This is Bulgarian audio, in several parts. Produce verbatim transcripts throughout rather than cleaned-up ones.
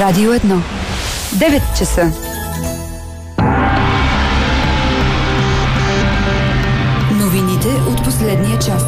Радио едно. девет часа. Новините от последния час.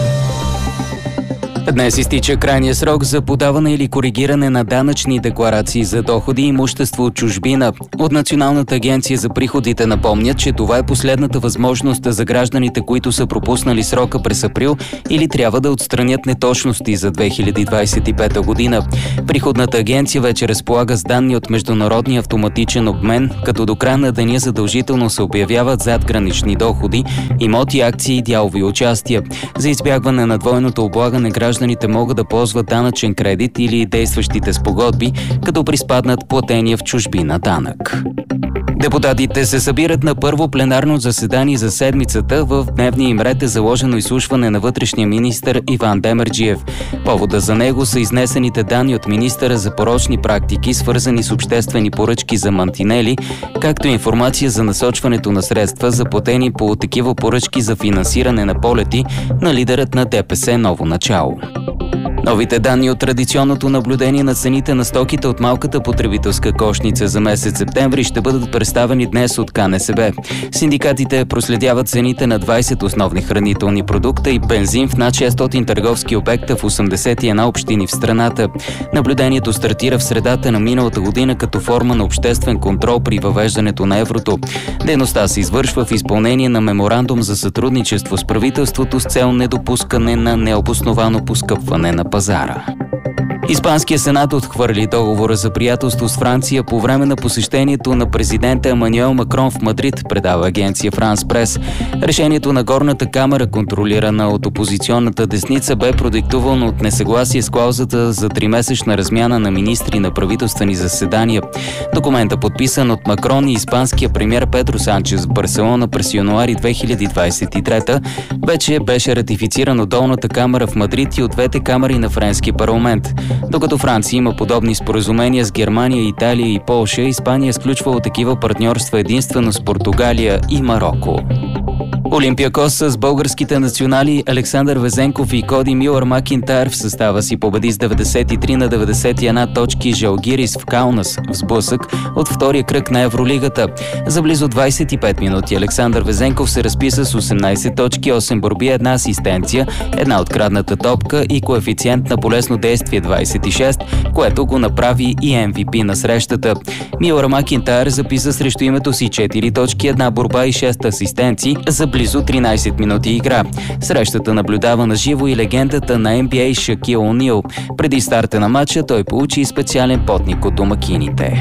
Днес изтича крайния срок за подаване или коригиране на данъчни декларации за доходи и имущество от чужбина. От Националната агенция за приходите напомнят, че това е последната възможност за гражданите, които са пропуснали срока през април или трябва да отстранят неточности за две хиляди двадесет и пета година. Приходната агенция вече разполага с данни от международния автоматичен обмен, като до края на деня задължително се обявяват задгранични доходи, имоти, акции, дялови участия. За избягване на двойното облагане гражданите могат да ползват данъчен кредит или действащите спогодби, като приспаднат платения в чужбина данък. Депутатите се събират на първо пленарно заседание за седмицата. В дневния им ред е заложено изслушване на вътрешния министър Иван Демерджиев. Повода за него са изнесените данни от министъра за порочни практики, свързани с обществени поръчки за мантинели, както и информация за насочването на средства, заплатени по такива поръчки за финансиране на полети на лидерът на ДПС Ново начало. Новите данни от традиционното наблюдение на цените на стоките от малката потребителска кошница за месец септември ще бъдат представени днес от КНСБ. Синдикатите проследяват цените на двадесет основни хранителни продукта и бензин в над шестстотин търговски обекта в осемдесет и една общини в страната. Наблюдението стартира в средата на миналата година като форма на обществен контрол при въвеждането на еврото. Дейността се извършва в изпълнение на меморандум за сътрудничество с правителството с цел недопускане на необосновано поскъпване на пазара. Испанският сенат отхвърли договора за приятелство с Франция по време на посещението на президента Емануел Макрон в Мадрид, предава агенция Франс Прес. Решението на горната камара, контролирана от опозиционната десница, бе продиктувано от несъгласие с клаузата за тримесечна размяна на министри на правителствени заседания. Документа, подписан от Макрон и испанския премиер Педро Санчес в Барселона през януари две хиляди двадесет и трета, вече беше ратифициран от долната камара в Мадрид и от двете камари на френския парламент. Докато Франция има подобни споразумения с Германия, Италия и Полша, Испания е сключвала такива партньорства единствено с Португалия и Мароко. Олимпиакос с българските национали Александър Везенков и Коди Милър Макинтайр в състава си победи с деветдесет и три на деветдесет и една точки Жалгирис в Каунас в сблъсък от втория кръг на Евролигата. За близо двадесет и пет минути Александър Везенков се разписа с осемнадесет точки, осем борби, една асистенция, една открадната топка и коефициент на полезно действие двадесет и шест, което го направи и Ем Ви Пи на срещата. Милър Макинтайр записа срещу името си четири точки, една борба и шест асистенции за близо тринадесет минути игра. Срещата наблюдава на живо и легендата на Ен Би Ей Шакил О'Нил. Преди старта на матча той получи специален потник от домакините.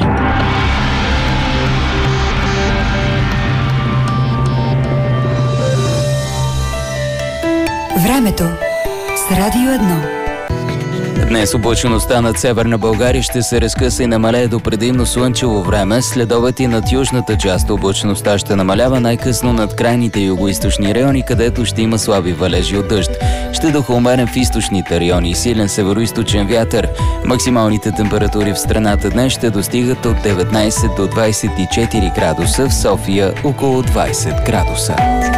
Времето с Радио едно. Днес облачеността над Северна България ще се разкъса и намалее до предимно слънчево време. След обед и над южната част облачеността ще намалява най-късно над крайните югоизточни райони, където ще има слаби валежи от дъжд. Ще духа умерен в източните райони и силен североизточен вятър. Максималните температури в страната днес ще достигат от деветнадесет до двадесет и четири градуса, в София около двадесет градуса.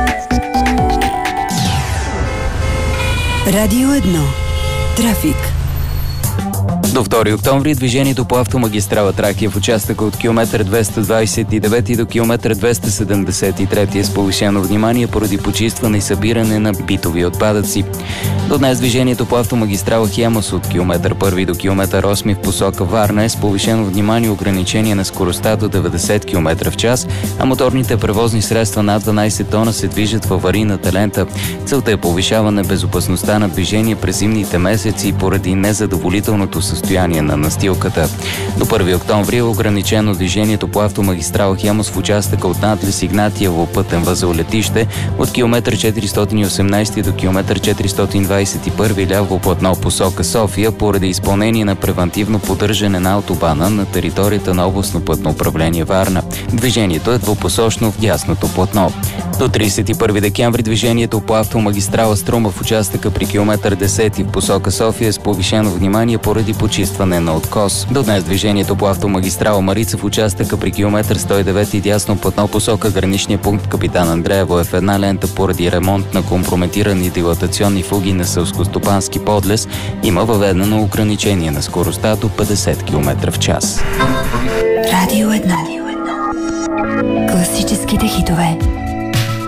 Радио едно. Трафик. До втори октомври движението по автомагистрала Тракия в участъка от километър двеста двадесет и девети до километър двеста седемдесет и трети е с повишено внимание поради почистване и събиране на битови отпадъци. До днес движението по автомагистрала Хемус от километър първи до километър осми в посока Варна е с повишено внимание и ограничение на скоростта до деветдесет километра в час, а моторните превозни средства над дванадесет тона се движат в аварийната лента. Целта е повишаване безопасността на движение през зимните месеци поради незадоволителното състояние на настилката. До първи октомври е ограничено движението по автомагистрала Хемус в участъка от надлез Игнатиево пътен възел летище от километър четиристотин и осемнадесети до километър четиристотин двадесет и първи ляво платно посока София поради изпълнение на превантивно поддържане на автобана на територията на областно пътно управление Варна. Движението е двупосочно в дясното платно. До тридесет и първи декември движението по автомагистрала Струма в участъка при километър десети в посока София е с повишено внимание поради почистване на откос. До днес движението по автомагистрала Марица в участъка при километър сто и девети дясно платно посока граничния пункт Капитан Андреево е в една лента поради ремонт на компрометирани дилатационни фуги на селскостопански подлез. Има въведено ограничение на скоростта до петдесет километра в час. Радио едно. Класическите хитове.